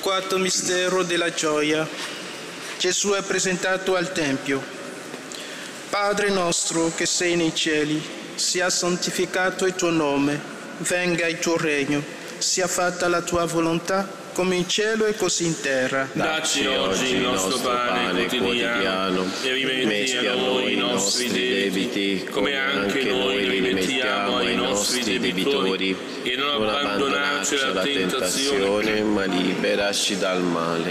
Quarto mistero della gioia. Gesù è presentato al Tempio. Padre nostro che sei nei cieli, sia santificato il tuo nome, venga il tuo regno, sia fatta la tua volontà, come in cielo e così in terra. Dacci oggi il nostro pane quotidiano e rimetti a noi i nostri debiti, come anche noi rimettiamo ai nostri debitori, e non abbandonarci alla tentazione, ma liberaci dal male.